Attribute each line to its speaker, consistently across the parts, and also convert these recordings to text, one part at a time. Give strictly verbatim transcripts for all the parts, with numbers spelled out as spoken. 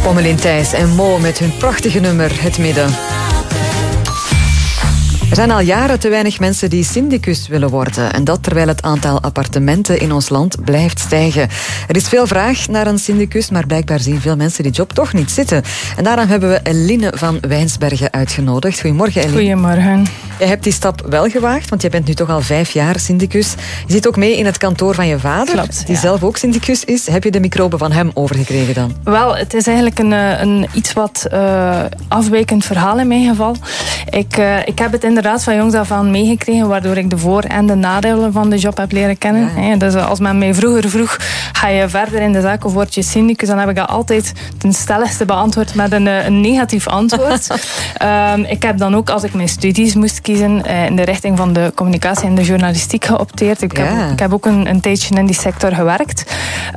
Speaker 1: Pommelien Thijs en Mo met hun prachtige nummer Het Midden. Er zijn al jaren te weinig mensen die syndicus willen worden. En dat terwijl het aantal appartementen in ons land blijft stijgen. Er is veel vraag naar een syndicus, maar blijkbaar zien veel mensen die job toch niet zitten. En daarom hebben we Eline van Wijnsbergen uitgenodigd. Goedemorgen, Eline.
Speaker 2: Goedemorgen.
Speaker 1: Jij hebt die stap wel gewaagd, want jij bent nu toch al vijf jaar syndicus. Je zit ook mee in het kantoor van je vader,
Speaker 2: Klopt,
Speaker 1: die
Speaker 2: ja.
Speaker 1: zelf ook syndicus is. Heb je de microben van hem overgekregen dan?
Speaker 2: Wel, het is eigenlijk een, een iets wat uh, afwijkend verhaal in mijn geval. Ik, uh, ik heb het inderdaad van jongs af aan meegekregen, waardoor ik de voor- en de nadelen van de job heb leren kennen. Ja. Dus als men mij vroeger vroeg, ga je verder in de zaak of word je syndicus, dan heb ik dat altijd ten stelligste beantwoord met een, een negatief antwoord. um, ik heb dan ook, als ik mijn studies moest kiezen, in de richting van de communicatie en de journalistiek geopteerd. Ik, ja. heb, ik heb ook een, een tijdje in die sector gewerkt.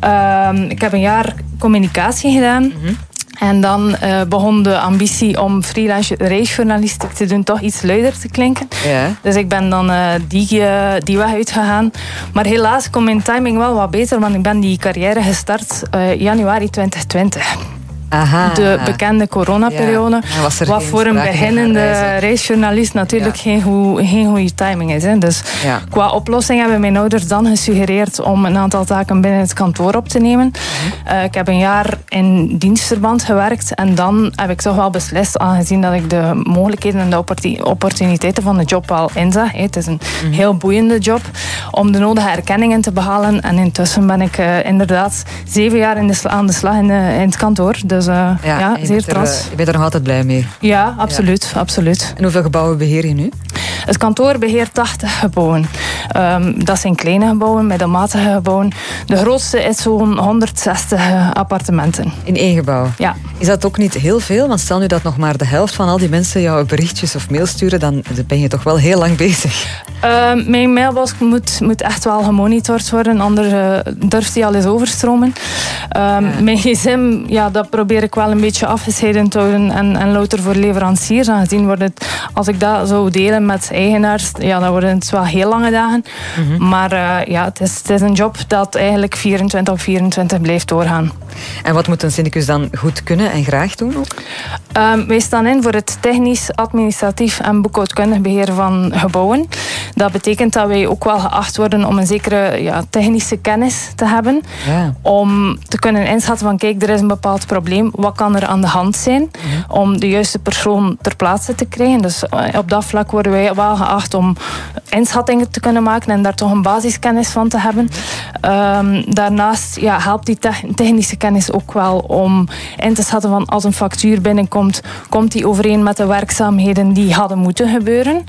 Speaker 2: Um, ik heb een jaar communicatie gedaan. Mm-hmm. En dan uh, begon de ambitie om freelance reisjournalistiek te doen toch iets luider te klinken. Ja. Dus ik ben dan uh, die, uh, die weg uitgegaan. Maar helaas kon mijn timing wel wat beter, want ik ben die carrière gestart uh, januari twintig twintig.
Speaker 1: Aha.
Speaker 2: De bekende coronaperiode.
Speaker 1: Ja,
Speaker 2: wat voor een beginnende reisjournalist natuurlijk ja. geen, goe, geen goede timing is. Hè. Dus ja. qua oplossing hebben mijn ouders dan gesuggereerd om een aantal taken binnen het kantoor op te nemen. Mm-hmm. Uh, ik heb een jaar in dienstverband gewerkt en dan heb ik toch wel beslist, aangezien dat ik de mogelijkheden en de opportuniteiten van de job wel inzag. Het is een mm-hmm. heel boeiende job om de nodige erkenningen te behalen. En intussen ben ik uh, inderdaad zeven jaar in de sla- aan de slag in, uh, in het kantoor. Dus Dus uh, ja, ja zeer trots.
Speaker 1: Je bent er nog altijd blij mee?
Speaker 2: Ja, absoluut, ja. absoluut.
Speaker 1: En hoeveel gebouwen beheer je nu?
Speaker 2: Het kantoor beheert tachtig gebouwen. Um, dat zijn kleine gebouwen, middelmatige gebouwen. De grootste is zo'n honderdzestig appartementen.
Speaker 1: In één gebouw?
Speaker 2: Ja.
Speaker 1: Is dat ook niet heel veel? Want stel nu dat nog maar de helft van al die mensen jou berichtjes of mail sturen, dan ben je toch wel heel lang bezig.
Speaker 2: Uh, mijn mailbox moet, moet echt wel gemonitord worden, anders uh, durft die al eens overstromen. Um, ja. Mijn gsm, ja, dat probeer ik wel een beetje afgescheiden te houden en, en louter voor leveranciers. Aangezien wordt het, als ik dat zou delen met eigenaars, ja, dan worden het wel heel lange dagen. Mm-hmm. Maar uh, ja, het is, het is een job dat eigenlijk vierentwintig op vierentwintig blijft doorgaan.
Speaker 1: En wat moet een syndicus dan goed kunnen en graag doen ook?
Speaker 2: Um, wij staan in voor het technisch, administratief en boekhoudkundig beheer van gebouwen. Dat betekent dat wij ook wel geacht worden om een zekere ja, technische kennis te hebben. Ja. Om te kunnen inschatten van kijk, er is een bepaald probleem. Wat kan er aan de hand zijn? Mm-hmm. Om de juiste persoon ter plaatse te krijgen. Dus uh, op dat vlak worden wij wel geacht om inschattingen te kunnen maken en daar toch een basiskennis van te hebben. Mm-hmm. Um, daarnaast ja, helpt die te- technische kennis ook wel om in te schatten van als een factuur binnenkomt, komt die overeen met de werkzaamheden die hadden moeten gebeuren.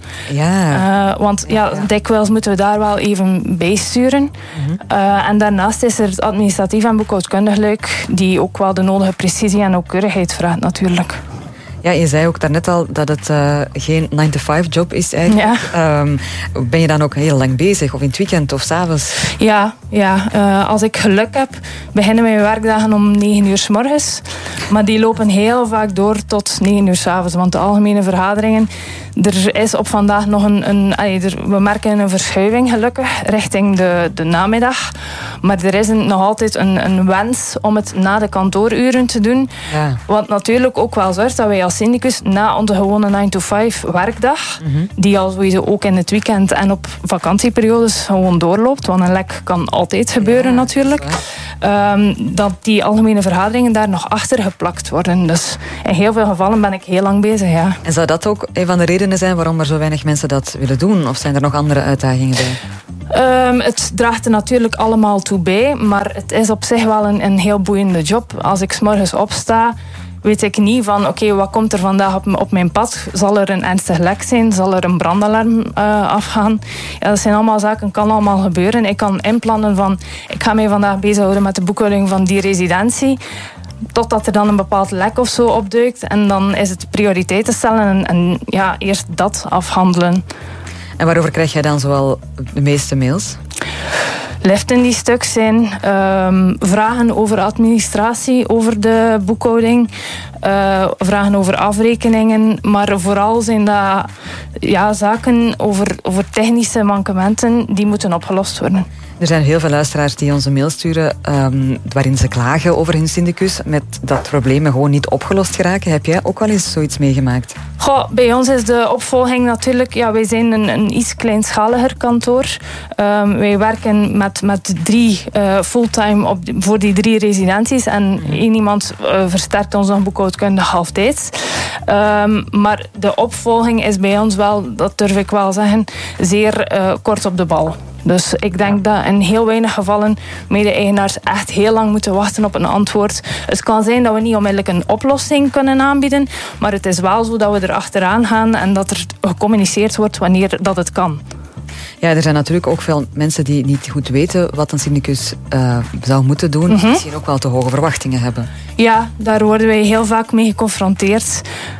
Speaker 1: Ja.
Speaker 2: Uh, want ja, ja, dikwijls moeten we daar wel even bijsturen. Mm-hmm. Uh, en daarnaast is er het administratief en boekhoudkundig luik die ook wel de nodige precisie en nauwkeurigheid vraagt natuurlijk.
Speaker 1: Ja, je zei ook daarnet al dat het uh, geen nine to five job is eigenlijk. Ja. Um, ben je dan ook heel lang bezig? Of in het weekend of 's avonds?
Speaker 2: Ja, ja. Uh, als ik geluk heb, beginnen mijn werkdagen om negen uur 's morgens. Maar die lopen heel vaak door tot negen uur 's avonds. Want de algemene vergaderingen, er is op vandaag nog een... een allee, er, we merken een verschuiving gelukkig richting de, de namiddag. Maar er is een, nog altijd een, een wens om het na de kantooruren te doen. Ja. Wat natuurlijk ook wel zorgt dat wij als syndicus na onze gewone nine to five werkdag, mm-hmm. die al sowieso ook in het weekend en op vakantieperiodes gewoon doorloopt, want een lek kan altijd gebeuren ja, natuurlijk, dat, um, dat die algemene vergaderingen daar nog achter geplakt worden. Dus in heel veel gevallen ben ik heel lang bezig, ja.
Speaker 1: En zou dat ook een van de redenen zijn waarom er zo weinig mensen dat willen doen? Of zijn er nog andere uitdagingen bij?
Speaker 2: Um, het draagt er natuurlijk allemaal toe bij, maar het is op zich wel een, een heel boeiende job. Als ik 's morgens opsta, weet ik niet van, oké, okay, wat komt er vandaag op, op mijn pad? Zal er een ernstig lek zijn? Zal er een brandalarm uh, afgaan? Ja, dat zijn allemaal zaken, kan allemaal gebeuren. Ik kan inplannen van, ik ga mij vandaag bezighouden met de boekhouding van die residentie. Totdat er dan een bepaald lek of zo opduikt. En dan is het prioriteiten stellen en, en ja, eerst dat afhandelen.
Speaker 1: En waarover krijg jij dan zoal de meeste mails?
Speaker 2: Liften die stuk zijn, um, vragen over administratie, over de boekhouding, uh, vragen over afrekeningen, maar vooral zijn dat ja, zaken over, over technische mankementen die moeten opgelost worden.
Speaker 1: Er zijn heel veel luisteraars die ons een mail sturen um, waarin ze klagen over hun syndicus, met dat problemen gewoon niet opgelost geraken. Heb jij ook wel eens zoiets meegemaakt?
Speaker 2: Goh, bij ons is de opvolging natuurlijk... Ja, wij zijn een, een iets kleinschaliger kantoor. Um, wij werken met, met drie uh, fulltime op, voor die drie residenties. En mm. één iemand uh, versterkt ons nog boekhoudkundig halftijds. Um, maar de opvolging is bij ons wel, dat durf ik wel zeggen, zeer uh, kort op de bal. Dus ik denk dat in heel weinig gevallen mede-eigenaars echt heel lang moeten wachten op een antwoord. Het kan zijn dat we niet onmiddellijk een oplossing kunnen aanbieden, maar het is wel zo dat we er achteraan gaan en dat er gecommuniceerd wordt wanneer dat het kan.
Speaker 1: Ja, er zijn natuurlijk ook veel mensen die niet goed weten wat een syndicus uh, zou moeten doen. Mm-hmm. Misschien ook wel te hoge verwachtingen hebben.
Speaker 2: Ja, daar worden wij heel vaak mee geconfronteerd.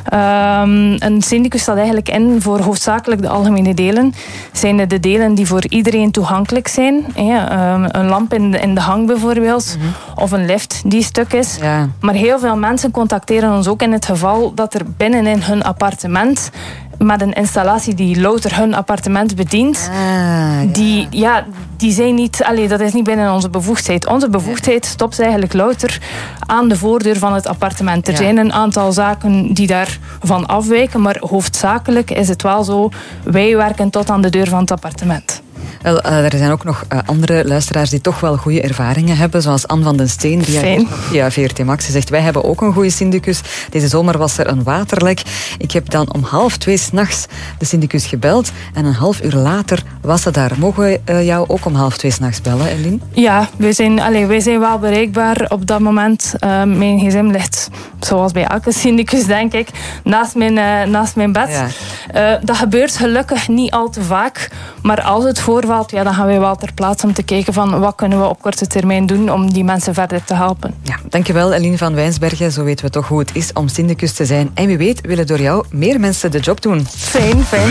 Speaker 2: Um, een syndicus staat eigenlijk in voor hoofdzakelijk de algemene delen. Zijn de delen die voor iedereen toegankelijk zijn. Ja, um, een lamp in de, in de hang bijvoorbeeld. Mm-hmm. Of een lift die stuk is. Ja. Maar heel veel mensen contacteren ons ook in het geval dat er binnenin hun appartement, met een installatie die louter hun appartement bedient, ah, ja. die, ja, die zijn niet, allee, dat is niet binnen onze bevoegdheid. Onze bevoegdheid stopt eigenlijk louter aan de voordeur van het appartement. Er ja. zijn een aantal zaken die daarvan afwijken, maar hoofdzakelijk is het wel zo, wij werken tot aan de deur van het appartement.
Speaker 1: Wel, uh, er zijn ook nog uh, andere luisteraars die toch wel goede ervaringen hebben, zoals Anne van den Steen, die via V R T Max zegt, wij hebben ook een goede syndicus. Deze zomer was er een waterlek. Ik heb dan om half twee 's nachts de syndicus gebeld en een half uur later was ze daar. Mogen we uh, jou ook om half twee 's nachts bellen, Eline?
Speaker 2: Ja, wij zijn, allez, wij zijn wel bereikbaar op dat moment. Uh, mijn gsm ligt, zoals bij elke syndicus, denk ik, naast mijn, uh, naast mijn bed. Ja. Uh, dat gebeurt gelukkig niet al te vaak, maar als het voorvalt, ja, dan gaan wij wel ter plaatse om te kijken van wat kunnen we op korte termijn doen om die mensen verder te helpen.
Speaker 1: Ja, dankjewel Eline van Wijnsbergen. Zo weten we toch hoe het is om syndicus te zijn. En wie weet willen door jou meer mensen de job doen.
Speaker 2: Fijn, fijn.